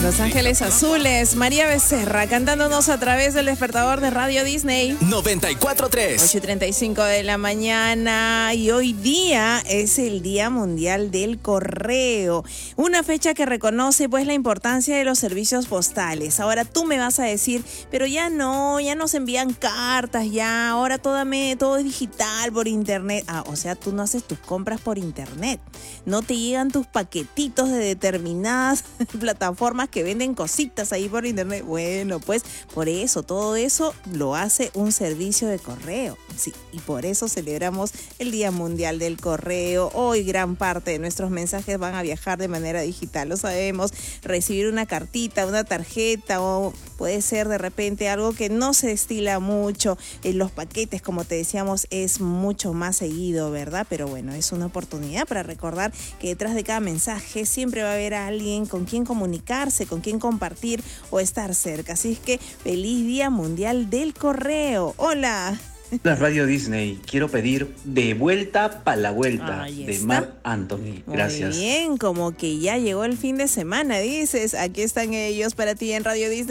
Los Ángeles Azules, María Becerra, cantándonos a través del despertador de Radio Disney. 94.3. 8:35 de la mañana y hoy día es el Día Mundial del Correo. Una fecha que reconoce pues la importancia de los servicios postales. Ahora tú me vas a decir, pero ya no se envían cartas, ya ahora todo es digital por internet. O sea, tú no haces tus compras por internet. No te llegan tus paquetitos de determinadas plataformas que venden cositas ahí por internet. Bueno, pues por eso, todo eso lo hace un servicio de correo. Sí, y por eso celebramos el Día Mundial del Correo. Hoy gran parte de nuestros mensajes van a viajar de manera digital. Lo sabemos, recibir una cartita, una tarjeta o puede ser de repente algo que no se estila mucho. Los paquetes, como te decíamos, es mucho más seguido, ¿verdad? Pero bueno, es una oportunidad para recordar que detrás de cada mensaje siempre va a haber a alguien con quien comunicarse, con quien compartir o estar cerca. Así es que feliz Día Mundial del Correo. ¡Hola! La Radio Disney, quiero pedir De Vuelta pa' la Vuelta, Ahí de está. Marc Anthony. Gracias. Muy bien, como que ya llegó el fin de semana, dices. Aquí están ellos para ti en Radio Disney.